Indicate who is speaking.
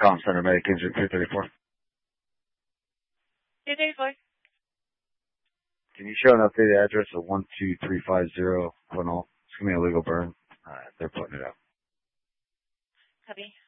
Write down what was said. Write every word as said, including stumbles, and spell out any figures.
Speaker 1: Com Center Medic Engine three thirty-four.
Speaker 2: two thirty-four.
Speaker 1: Can you show an updated address of one two three five zero Quinault? It's going to be a legal burn. Uh, they're putting it out.
Speaker 2: Copy.